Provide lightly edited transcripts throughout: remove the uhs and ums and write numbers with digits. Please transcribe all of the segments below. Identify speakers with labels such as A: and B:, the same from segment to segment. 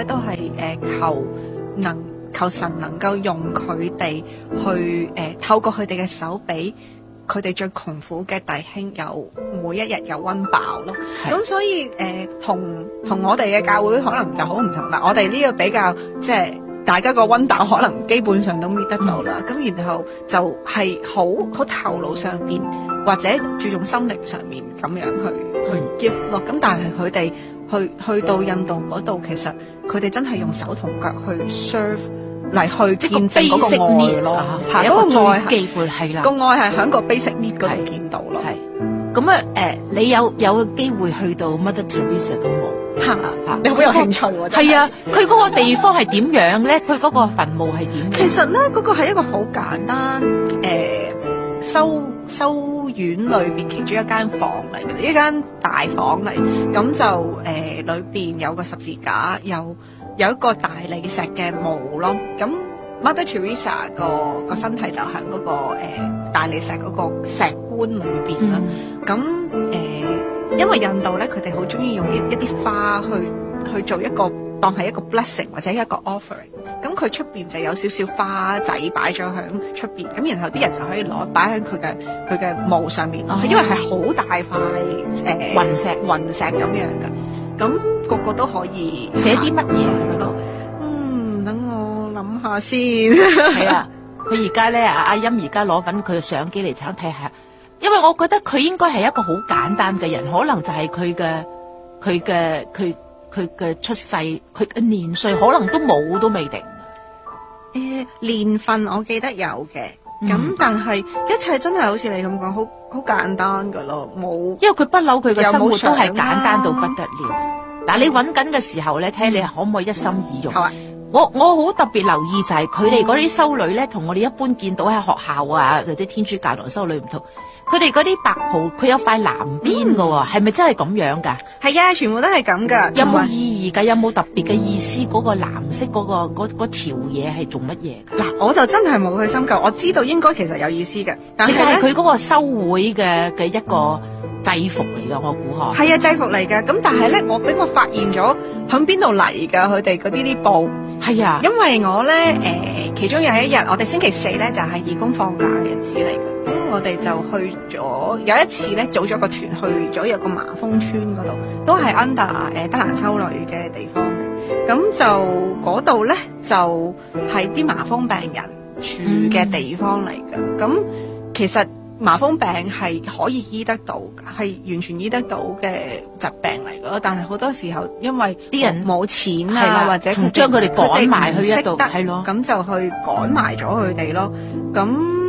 A: 咧都係求神能夠用佢哋去透過佢哋嘅手俾佢哋最窮苦嘅弟兄有每一日有溫飽咯。咁所以同我哋嘅教會可能就好唔同啦。我哋呢個比較即係大家個溫飽可能基本上都搣得到啦。咁然後就係好頭腦上面或者注重心靈上面咁樣去 give 咯。咁但係佢哋去到印度嗰度，其實佢哋真係用手同腳去 serve 嚟去見證嗰個愛咯。係嗰個愛
B: 基本係啦，
A: 個愛係喺個 basic need 嗰度見到咯。
B: 係咁啊你有機會去到 Mother Teresa 都冇
A: 嚇？你好有興趣喎？
B: 係啊，佢嗰個地方係點樣咧？佢嗰個墳墓係點樣？
A: 其實咧，嗰個係一個好簡單修院裏邊其中一間房嚟嘅，一間大房嚟。咁就裏邊有個十字架，有一個大理石嘅墓咯。咁 Mother Teresa 個身體就喺嗰個大理石嗰個石棺裏邊啦。咁因為印度咧，佢哋好中意用一啲花去做一個當係一個 blessing 或者一個 offering。咁佢出邊就有少少花仔擺咗喺出邊，咁然後啲人就可以攞擺喺佢嘅墓上面咯。因為係好大塊雲石咁樣噶，咁個個都可以
B: 寫啲乜嘢喺嗰度？
A: 等我諗下先。
B: 係啊，佢而家咧阿音而家攞緊佢嘅相機嚟睇下，因為我覺得佢應該係一個好簡單嘅人，可能就係佢嘅出世，佢嘅年歲可能都冇都未定。
A: 年份我記得有嘅，咁但係一切真係好似你咁講，好簡單噶咯，冇。因為
B: 佢不嬲，佢嘅生活都係簡單到不得了。嗱，你揾緊嘅時候咧，睇你可唔可以一心二用。我好特別留意就係佢哋嗰啲修女咧，同我哋一般見到喺學校啊或者天主教堂修女唔同。佢哋嗰啲白袍，佢有塊藍邊㗎，係咪真係咁樣噶？
A: 係啊，全部都係咁噶。
B: 有冇意義噶？有冇特別嘅意思？嗰個藍色嗰條嘢係做乜嘢噶？
A: 嗱，我就真係冇去深究。我知道應該其實有意思嘅，但
B: 其實係佢嗰個修會嘅一個制服嚟噶，我估嗬。
A: 係啊，制服嚟噶。咁但係咧，我發現咗響邊度嚟噶？佢哋嗰啲布
B: 係啊，
A: 因為我咧其中有一日，我哋星期四咧就係義工放假嘅日子嚟嘅。咁我哋就去咗有一次咧，組咗個團去咗有個麻風村嗰度，都係 under 德蘭修女嘅地方嘅。咁就嗰度咧就係啲麻風病人住嘅地方嚟嘅。咁其實麻風病係可以醫得到，係完全醫得到嘅疾病嚟嘅。但係好多時候因為啲人冇錢啊，或者
B: 將佢哋趕埋去一度，係咯，
A: 咁就去趕埋咗佢哋咯。咁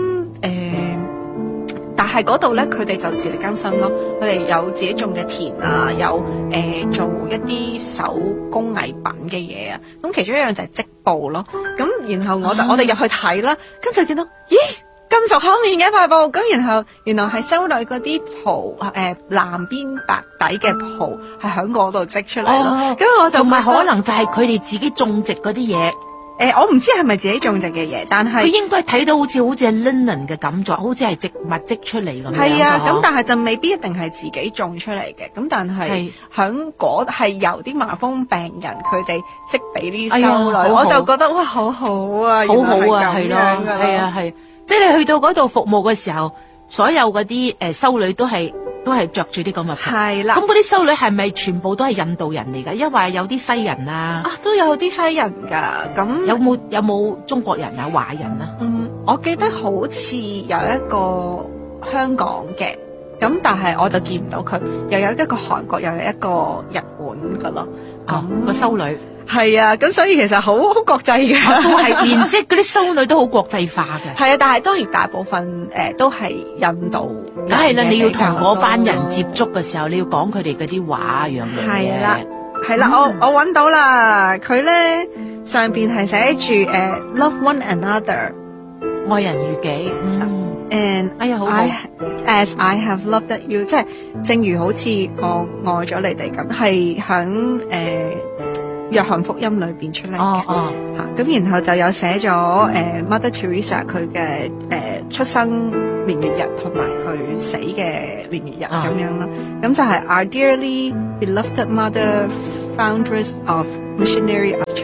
A: 但係嗰度咧，佢哋就自力更生咯。佢哋有自己種嘅田啊，有做一啲手工藝品嘅嘢啊。咁其中一樣就係織布咯。咁然後我哋入去睇啦，跟住見到咦咁熟口面嘅一塊布。咁然後原來係修女嗰啲袍藍邊白底嘅袍係喺嗰度織出嚟咯。咁我就
B: 同埋可能就係佢哋自己種植嗰啲嘢。
A: 我唔知係咪自己種植嘅嘢，但係
B: 佢應該睇到好似係 linen 嘅感覺，好似係植物織出嚟咁樣。
A: 係啊，咁但係就未必一定係自己種出嚟嘅。咁但係響嗰係由啲麻風病人佢哋織俾啲修女，我就覺得哇，好好啊，
B: 好好啊，係咯，
A: 係啊，
B: 係。即係你去到嗰度服務嘅時候，所有嗰啲修女都係着住啲咁嘅袍。
A: 係啦。
B: 咁嗰啲修女係咪全部都係印度人嚟㗎？因為有啲西人啊。
A: 都有啲西人㗎。咁
B: 有冇中國人啊、華人啊？
A: 我記得好似有一個香港嘅，咁但係我就見唔到佢。又有一個韓國，又有一個日本㗎咯。
B: 個修女。
A: 係啊，咁所以其實好國際嘅，
B: 都係連即係嗰啲修女都好國際化嘅。
A: 係啊，但係當然大部分都係印度。
B: 梗係啦，你要同嗰班人接觸嘅時候，你要講佢哋嗰啲話樣嘅。
A: 係啦，係啦，我揾到啦，佢咧上邊係寫住love one another，
B: 愛人如己。
A: And
B: 哎呀，好好。
A: As I have loved you， 即係正如好似我愛咗你哋咁，係響約翰福音裏邊出嚟嘅。咁然後就有寫咗Mother Teresa 佢嘅出生年月日同埋佢死嘅年月日咁樣啦。咁就係 Our dearly beloved mother, foundress of missionary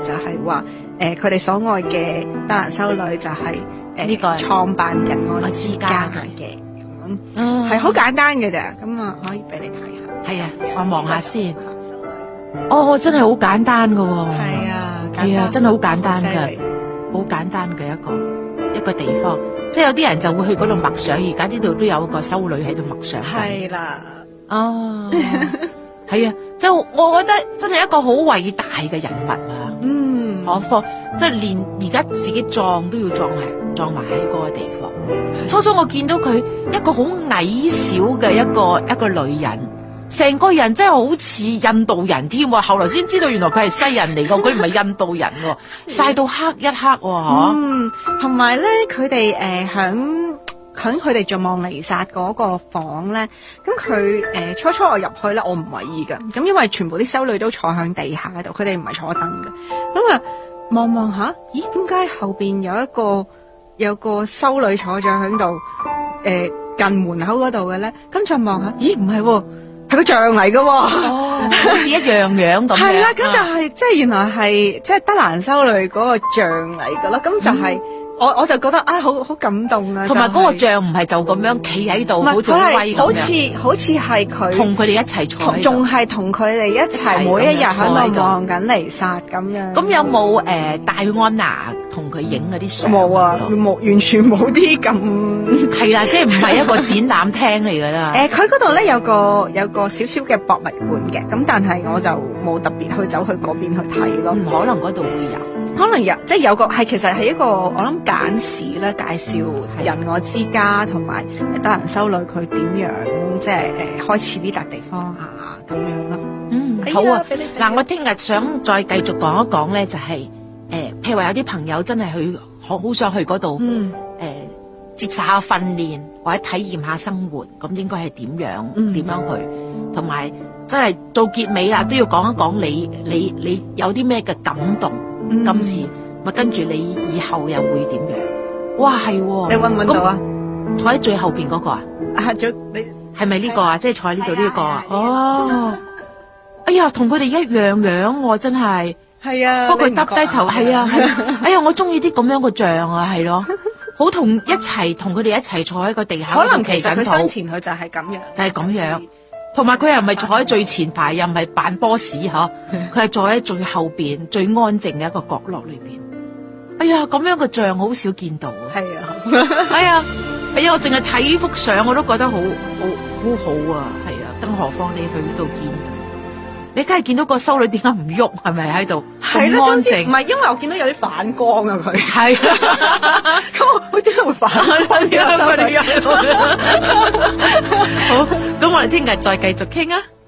A: 就係話佢哋所愛嘅德蘭修女就係
B: 呢個
A: 創辦人愛之家嘅，咁係好簡單嘅咋，咁啊可以俾你睇下。
B: 係啊，我望下先。哦，真係好簡單噶喎。
A: 係啊，
B: 係啊，真係好簡單噶，好簡單嘅一個地方。即係有啲人就會去嗰度默想，而家呢度都有個修女喺度默想。
A: 係啦，
B: 哦，係啊，即係我覺得真係一個好偉大嘅人物啊。何況即係連而家自己葬都要葬埋喺嗰個地方。初初我見到佢一個好矮小嘅一個女人，成個人真係好似印度人添喎。後來先知道原來佢係西人嚟㗎，佢唔係印度人喎，曬到黑一黑喎。
A: 同埋咧，佢哋響佢哋做望彌撒嗰個房咧，咁佢初初我入去咧，我唔為意㗎，咁因為全部啲修女都坐響地下度，佢哋唔係坐凳嘅，咁啊望下，咦？點解後邊有個修女坐咗響度，近門口嗰度嘅咧？跟住望下，咦？唔係喎，係個像嚟㗎喎，
B: 好似一樣樣咁。
A: 係啦，咁就係即係原來係即係德蘭修女嗰個像嚟㗎咯，咁就係。我就覺得啊，好感動啊！
B: 同埋嗰個像唔係就咁樣企喺度，好似威咁
A: 好似係佢
B: 同佢哋一齊坐，
A: 仲係同佢哋一齊每一日喺度望緊彌撒咁樣。
B: 咁有冇戴安娜同佢影嗰啲相？
A: 冇啊，完全冇啲咁。
B: 係啦，即係唔係一個展覽廳嚟㗎啦。
A: 佢嗰度咧有個少少嘅博物館嘅，咁但係我就冇特別去走去嗰邊去睇咯。
B: 可能嗰度會有。
A: 可能有，即係有個係，其實係一個我諗簡史咧，介紹仁愛之家同埋德蘭修女佢點樣即係開始呢笪地方啊咁樣咯。
B: 好啊。嗱，我聽日想再繼續講一講咧，就係譬如話有啲朋友真係去好想去嗰度接受下訓練或者體驗下生活，咁應該係點樣去，同埋真係到結尾啦都要講一講你有啲咩嘅感動。今次咪跟住你以後又會點樣？哇，係喎！
A: 你搵唔搵到啊？
B: 坐喺最後邊嗰個啊？
A: 你
B: 係咪呢個啊？即係坐喺呢度呢個啊？哦！哎呀，同佢哋一樣樣喎，真係。
A: 係啊。
B: 不過佢耷低頭，係啊。哎呀，我中意啲咁樣嘅像啊，係咯，好同佢哋一齊坐喺個地下。
A: 可能其實佢生前佢就係咁樣。
B: 就係咁樣。同埋佢又唔係坐喺最前排，又唔係扮 boss 嗬，佢係坐喺最後邊最安靜嘅一個角落裏邊。哎呀，咁樣嘅像好少見到。
A: 係啊，
B: 哎呀，我淨係睇呢幅相我都覺得好啊，係啊，更何況你去呢度見到，你梗係見到個修女點解唔喐，係咪喺度咁安靜？
A: 唔係，因為我見到有啲反光啊，佢
B: 係，
A: 咁佢點解會反光？
B: 好，咁我哋聽日再繼續傾啊。